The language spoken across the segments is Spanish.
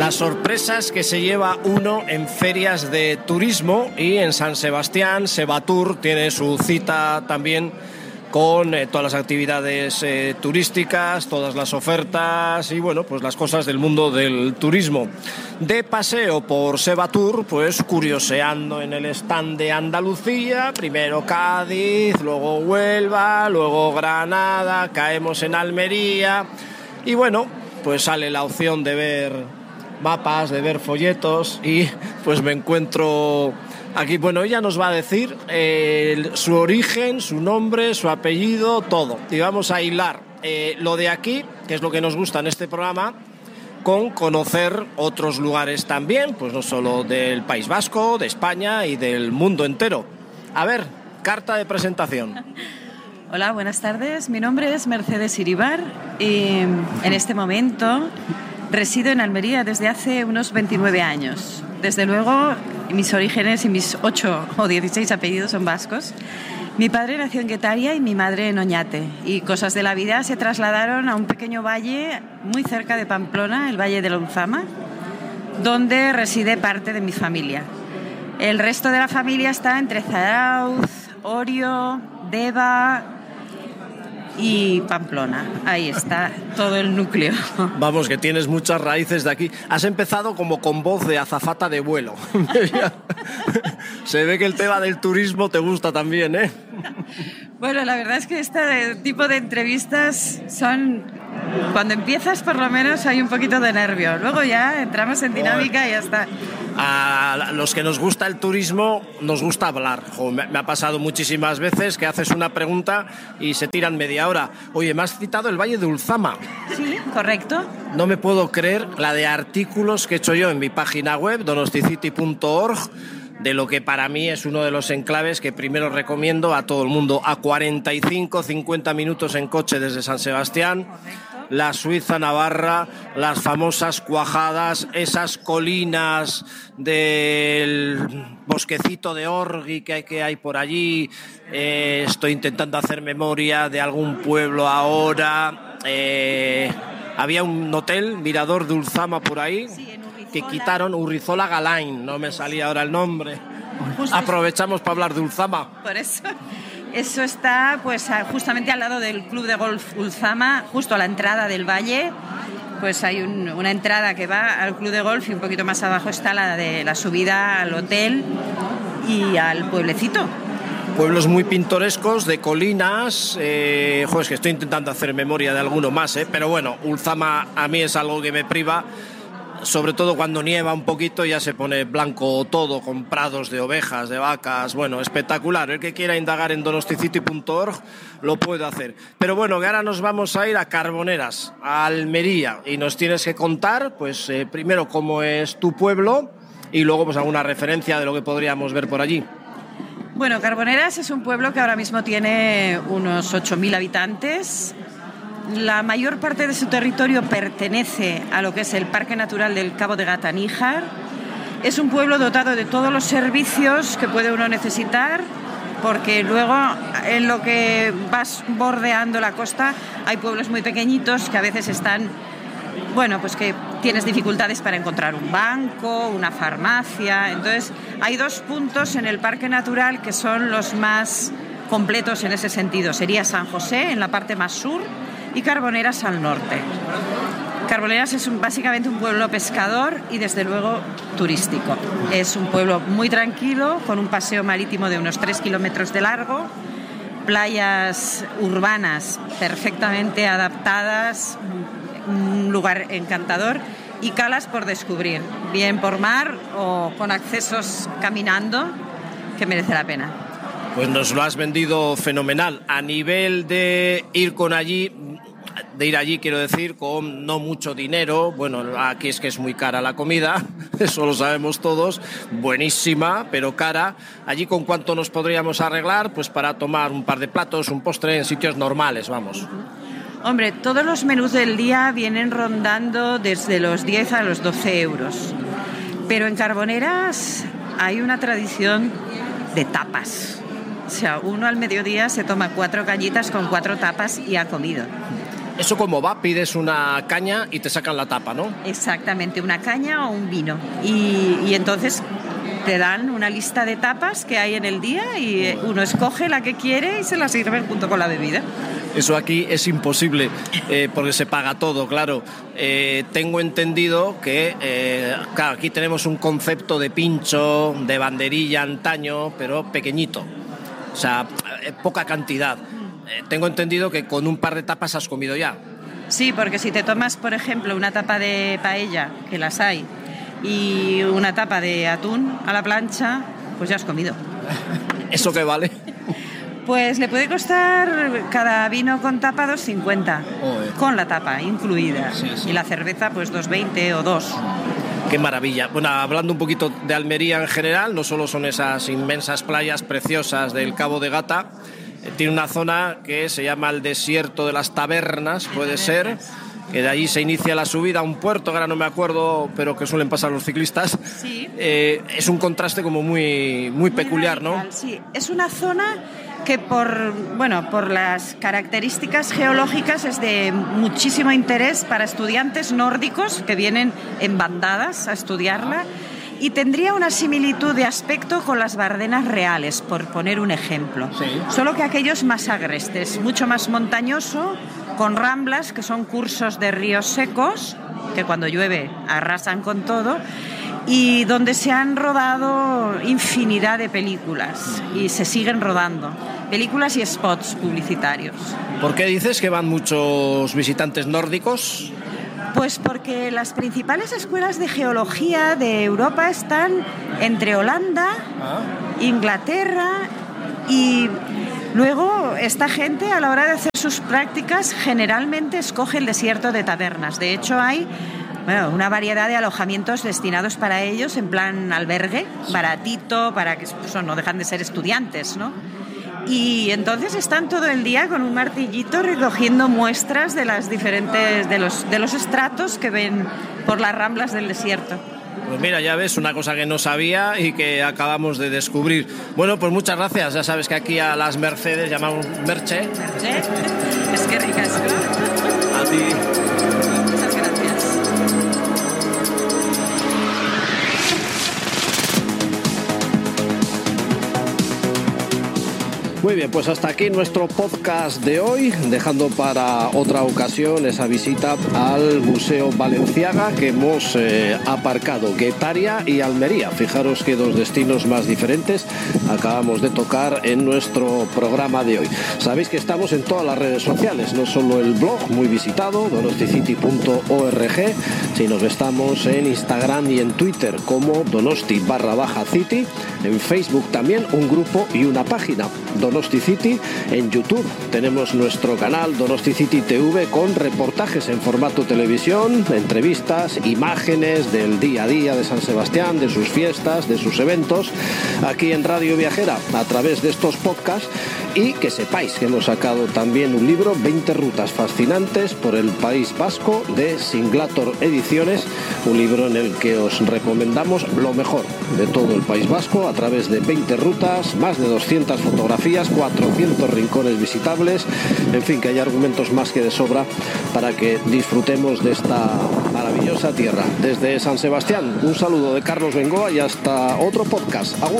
Las sorpresas que se lleva uno en ferias de turismo, y en San Sebastián Sebatur tiene su cita también con todas las actividades turísticas, todas las ofertas y bueno, pues las cosas del mundo del turismo. De paseo por Sebatur, pues curioseando en el stand de Andalucía, primero Cádiz, luego Huelva, luego Granada, caemos en Almería y bueno, pues sale la opción de ver mapas, de ver folletos y pues me encuentro aquí. Bueno, ella nos va a decir su origen, su nombre, su apellido, todo. Y vamos a hilar lo de aquí, que es lo que nos gusta en este programa, con conocer otros lugares también, pues no solo del País Vasco, de España y del mundo entero. A ver, carta de presentación. Hola, buenas tardes. Mi nombre es Mercedes Iribar y en este momento resido en Almería desde hace unos 29 años. Desde luego, mis orígenes y mis 8 o 16 apellidos son vascos. Mi padre nació en Guetaria y mi madre en Oñate. Y cosas de la vida se trasladaron a un pequeño valle muy cerca de Pamplona, el Valle de la Ulzama, donde reside parte de mi familia. El resto de la familia está entre Zarauz, Orio, Deva y Pamplona. Ahí está todo el núcleo. Vamos, que tienes muchas raíces de aquí. Has empezado como con voz de azafata de vuelo. Se ve que el tema del turismo te gusta también, ¿eh? Bueno, la verdad es que este tipo de entrevistas son... Cuando empiezas, por lo menos, hay un poquito de nervio. Luego ya entramos en dinámica y ya está. A los que nos gusta el turismo, nos gusta hablar. Me ha pasado muchísimas veces que haces una pregunta y se tiran media hora. Oye, me has citado el Valle de Ulzama. Sí, correcto. No me puedo creer la de artículos que he hecho yo en mi página web, donosticity.org, de lo que para mí es uno de los enclaves que primero recomiendo a todo el mundo. A 45-50 minutos en coche desde San Sebastián. Correcto. La Suiza Navarra, las famosas cuajadas, esas colinas del bosquecito de Orgui que hay por allí. Estoy intentando hacer memoria de algún pueblo ahora. Había un hotel, Mirador de Ulzama, por ahí, sí, que quitaron, Urrizola Galain, no me salía ahora el nombre. Aprovechamos para hablar de Ulzama. Por eso... Eso está pues justamente al lado del Club de Golf Ulzama, justo a la entrada del valle. Pues hay una entrada que va al Club de Golf y un poquito más abajo está la de la subida al hotel y al pueblecito. Pueblos muy pintorescos, de colinas. Es que estoy intentando hacer memoria de alguno más, pero bueno, Ulzama a mí es algo que me priva. Sobre todo cuando nieva un poquito ya se pone blanco todo, con prados de ovejas, de vacas. Bueno, espectacular. El que quiera indagar en donosticity.org lo puede hacer. Pero bueno, que ahora nos vamos a ir a Carboneras, a Almería, y nos tienes que contar, pues primero cómo es tu pueblo y luego pues alguna referencia de lo que podríamos ver por allí. Bueno, Carboneras es un pueblo que ahora mismo tiene unos 8.000 habitantes. La mayor parte de su territorio pertenece a lo que es el Parque Natural del Cabo de Gata-Níjar. Es un pueblo dotado de todos los servicios que puede uno necesitar, porque luego en lo que vas bordeando la costa hay pueblos muy pequeñitos que a veces están, bueno, pues que tienes dificultades para encontrar un banco, una farmacia. Entonces hay 2 puntos en el Parque Natural que son los más completos en ese sentido. Sería San José en la parte más sur y Carboneras al norte. Carboneras es básicamente un pueblo pescador y desde luego turístico. Es un pueblo muy tranquilo, con un paseo marítimo de unos 3 kilómetros de largo, playas urbanas perfectamente adaptadas, un lugar encantador y calas por descubrir, bien por mar o con accesos caminando, que merece la pena. Pues nos lo has vendido fenomenal. A nivel de ir allí, quiero decir, con no mucho dinero. Bueno, aquí es que es muy cara la comida, eso lo sabemos todos, buenísima, pero cara. Allí, ¿con cuánto nos podríamos arreglar? Pues para tomar un par de platos, un postre en sitios normales, vamos. Hombre, todos los menús del día vienen rondando desde los 10 a los 12 euros. Pero en Carboneras hay una tradición de tapas. O sea, uno al mediodía se toma 4 cañitas con 4 tapas y ha comido. ¿Eso cómo va? Pides una caña y te sacan la tapa, ¿no? Exactamente, una caña o un vino. Y entonces te dan una lista de tapas que hay en el día y uno escoge la que quiere y se la sirven junto con la bebida. Eso aquí es imposible, porque se paga todo, claro. Tengo entendido que, claro, aquí tenemos un concepto de pincho, de banderilla antaño, pero pequeñito. O sea, poca cantidad. Tengo entendido que con un par de tapas has comido ya. Sí, porque si te tomas, por ejemplo, una tapa de paella, que las hay, y una tapa de atún a la plancha, pues ya has comido. ¿Eso qué vale? Pues le puede costar cada vino con tapa 2,50, con la tapa incluida. Sí. Y la cerveza pues 2,20 o 2. Qué maravilla. Bueno, hablando un poquito de Almería en general, no solo son esas inmensas playas preciosas del Cabo de Gata, tiene una zona que se llama el Desierto de las Tabernas, puede ser, que de allí se inicia la subida a un puerto, que ahora no me acuerdo, pero que suelen pasar los ciclistas. Sí. Es un contraste como muy peculiar, radical, ¿no? Sí, es una zona que por las características geológicas es de muchísimo interés para estudiantes nórdicos que vienen en bandadas a estudiarla, y tendría una similitud de aspecto con las Bardenas reales, por poner un ejemplo. Sí. Solo que aquello es más agreste, es mucho más montañoso, con ramblas, que son cursos de ríos secos, que cuando llueve arrasan con todo, y donde se han rodado infinidad de películas, y se siguen rodando, películas y spots publicitarios. ¿Por qué dices que van muchos visitantes nórdicos? Pues porque las principales escuelas de geología de Europa están entre Holanda, Inglaterra, y luego esta gente, a la hora de hacer sus prácticas, generalmente escoge el desierto de Tabernas. De hecho, hay una variedad de alojamientos destinados para ellos, en plan albergue, baratito, para que no dejan de ser estudiantes, ¿no? Y entonces están todo el día con un martillito recogiendo muestras de las diferentes de los estratos que ven por las ramblas del desierto. Pues mira, ya ves, una cosa que no sabía y que acabamos de descubrir. Bueno, pues muchas gracias. Ya sabes que aquí a las Mercedes llamamos Merche. Merche, es que ricasco. A ti. Muchas gracias. Muy bien, pues hasta aquí nuestro podcast de hoy, dejando para otra ocasión esa visita al Museo Balenciaga que hemos aparcado, Guetaria y Almería. Fijaros que dos destinos más diferentes acabamos de tocar en nuestro programa de hoy. Sabéis que estamos en todas las redes sociales, no solo el blog muy visitado, donosticity.org, sino que estamos en Instagram y en Twitter como Donosti_City, en Facebook también un grupo y una página, Donosti City. En YouTube tenemos nuestro canal Donosti City TV con reportajes en formato televisión, entrevistas, imágenes del día a día de San Sebastián, de sus fiestas, de sus eventos, aquí en Radio Viajera a través de estos podcasts. Y que sepáis que hemos sacado también un libro, 20 rutas fascinantes por el País Vasco, de Singlator Ediciones, un libro en el que os recomendamos lo mejor de todo el País Vasco a través de 20 rutas, más de 200 fotografías, 400 rincones visitables, en fin, que hay argumentos más que de sobra para que disfrutemos de esta maravillosa tierra. Desde San Sebastián, un saludo de Carlos Bengoa y hasta otro podcast. Agur.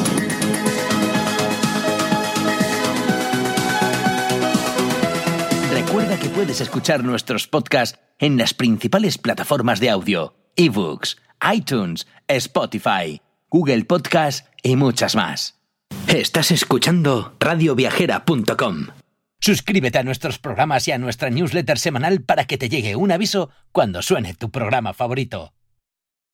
Recuerda que puedes escuchar nuestros podcasts en las principales plataformas de audio: eBooks, iTunes, Spotify, Google Podcast y muchas más. Estás escuchando radioviajera.com. Suscríbete a nuestros programas y a nuestra newsletter semanal para que te llegue un aviso cuando suene tu programa favorito.